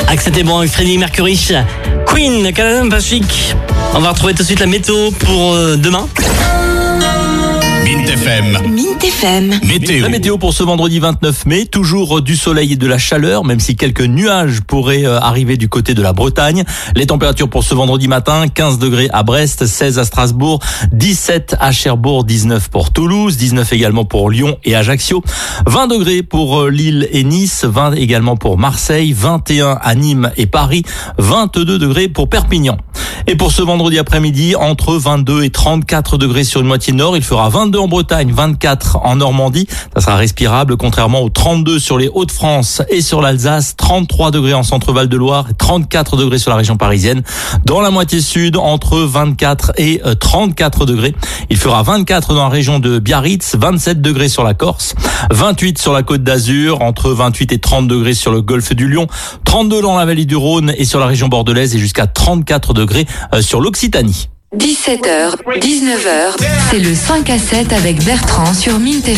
C'était bon avec Freddie Mercury. Queen, Canadian Pacific. On va retrouver tout de suite la météo pour demain. Mint FM. Météo. La météo pour ce vendredi 29 mai, toujours du soleil et de la chaleur, même si quelques nuages pourraient arriver du côté de la Bretagne. Les températures pour ce vendredi matin, 15 degrés à Brest, 16 à Strasbourg, 17 à Cherbourg, 19 pour Toulouse, 19 également pour Lyon et Ajaccio, 20 degrés pour Lille et Nice, 20 également pour Marseille, 21 à Nîmes et Paris, 22 degrés pour Perpignan. Et pour ce vendredi après-midi, entre 22 et 34 degrés sur une moitié nord, il fera 22 en Bretagne, 24 en Normandie. Ça sera respirable, contrairement aux 32 sur les Hauts-de-France et sur l'Alsace, 33 degrés en centre-Val de Loire, 34 degrés sur la région parisienne. Dans la moitié sud, entre 24 et 34 degrés. Il fera 24 dans la région de Biarritz, 27 degrés sur la Corse, 28 sur la Côte d'Azur, entre 28 et 30 degrés sur le golfe du Lion, 32 dans la vallée du Rhône et sur la région bordelaise et jusqu'à 34 degrés sur l'Occitanie. 17h, 19h, c'est le 5 à 7 avec Bertrand sur Mint FM.